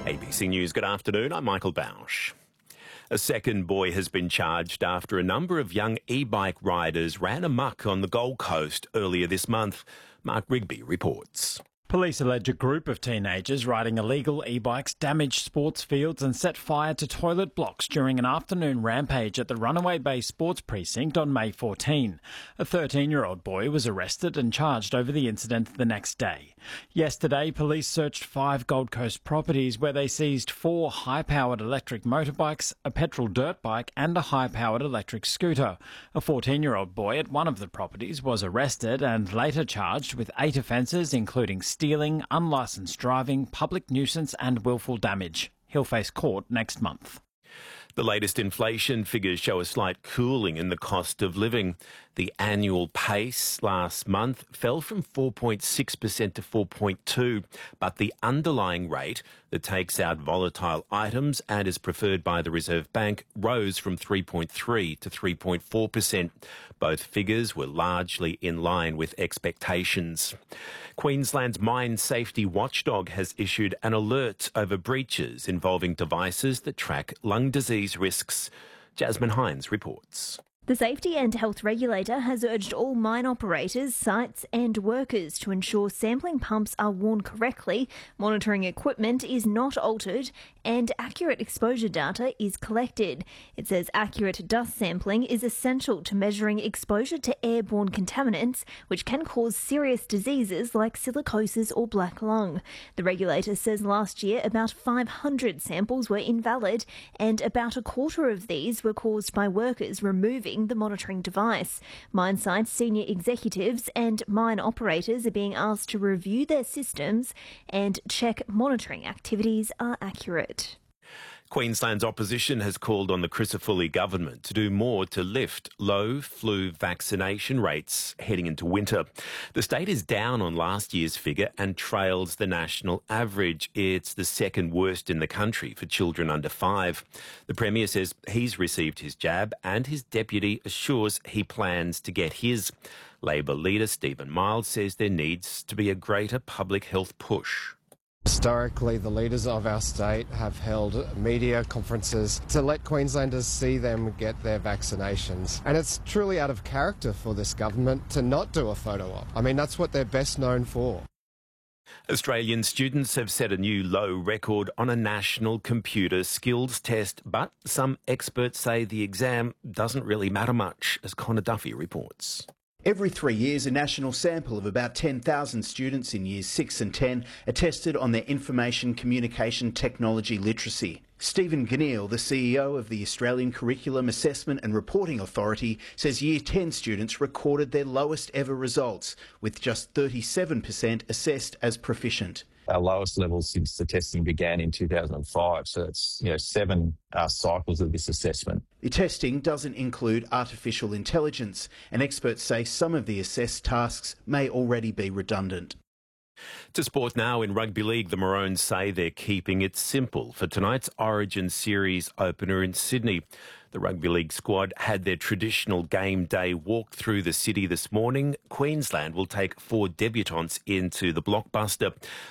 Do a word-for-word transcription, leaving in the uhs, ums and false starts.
A B C News, good afternoon. I'm Michael Bausch. A second boy has been charged after a number of young e-bike riders ran amok on the Gold Coast earlier this month. Mark Rigby reports. Police allege a group of teenagers riding illegal e-bikes damaged sports fields and set fire to toilet blocks during an afternoon rampage at the Runaway Bay Sports Precinct on May fourteenth. A thirteen-year-old boy was arrested and charged over the incident the next day. Yesterday, police searched five Gold Coast properties where they seized four high-powered electric motorbikes, a petrol dirt bike and a high-powered electric scooter. A fourteen-year-old boy at one of the properties was arrested and later charged with eight offences, including stealing, unlicensed driving, public nuisance and willful damage. He'll face court next month. The latest inflation figures show a slight cooling in the cost of living. The annual pace last month fell from four point six percent to four point two percent, but the underlying rate that takes out volatile items and is preferred by the Reserve Bank rose from three point three to three point four percent. Both figures were largely in line with expectations. Queensland's mine safety watchdog has issued an alert over breaches involving devices that track lung disease risks. Jasmine Hines reports. The Safety and Health Regulator has urged all mine operators, sites and workers to ensure sampling pumps are worn correctly, monitoring equipment is not altered and accurate exposure data is collected. It says accurate dust sampling is essential to measuring exposure to airborne contaminants, which can cause serious diseases like silicosis or black lung. The regulator says last year about five hundred samples were invalid and about a quarter of these were caused by workers removing the monitoring device. Mine sites senior executives and mine operators are being asked to review their systems and check monitoring activities are accurate. Queensland's opposition has called on the Crisafulli government to do more to lift low flu vaccination rates heading into winter. The state is down on last year's figure and trails the national average. It's the second worst in the country for children under five. The Premier says he's received his jab and his deputy assures he plans to get his. Labor leader Stephen Miles says there needs to be a greater public health push. Historically, the leaders of our state have held media conferences to let Queenslanders see them get their vaccinations. And it's truly out of character for this government to not do a photo op. I mean, that's what they're best known for. Australian students have set a new low record on a national computer skills test, but some experts say the exam doesn't really matter much, as Connor Duffy reports. Every three years, a national sample of about ten thousand students in years six and ten are tested on their information communication technology literacy. Stephen Ganneil, the C E O of the Australian Curriculum Assessment and Reporting Authority, says year ten students recorded their lowest ever results, with just thirty-seven percent assessed as proficient. Our lowest level since the testing began in two thousand five, so it's you know seven uh, cycles of this assessment. The testing doesn't include artificial intelligence, and experts say some of the assessed tasks may already be redundant. To sport now. In rugby league, the Maroons say they're keeping it simple for tonight's Origin Series opener in Sydney. The rugby league squad had their traditional game day walk through the city this morning. Queensland will take four debutants into the blockbuster.